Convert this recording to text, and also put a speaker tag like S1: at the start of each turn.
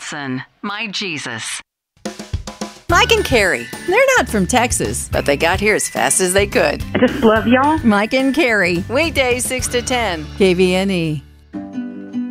S1: Carlson, my Jesus.
S2: Mike and Carrie. They're not from Texas, but they got here as fast as they could.
S3: I just love y'all.
S2: Mike and Carrie. Weekdays 6 to 10. KVNE.